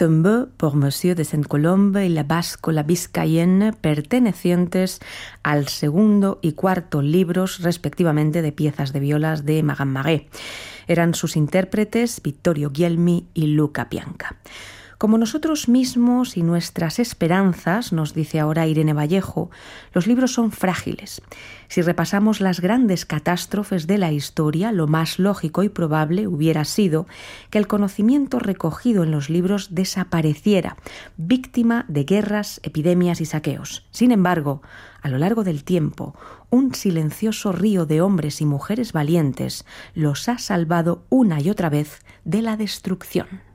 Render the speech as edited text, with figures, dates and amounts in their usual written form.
Tombeau por Monsieur de Saint-Colombe y La Basque Biscayenne, pertenecientes al segundo y cuarto libros, respectivamente, de piezas de violas de Magan Magué. Eran sus intérpretes Vittorio Guelmi y Luca Bianca. Como nosotros mismos y nuestras esperanzas, nos dice ahora Irene Vallejo, los libros son frágiles. Si repasamos las grandes catástrofes de la historia, lo más lógico y probable hubiera sido que el conocimiento recogido en los libros desapareciera, víctima de guerras, epidemias y saqueos. Sin embargo, a lo largo del tiempo, un silencioso río de hombres y mujeres valientes los ha salvado una y otra vez de la destrucción.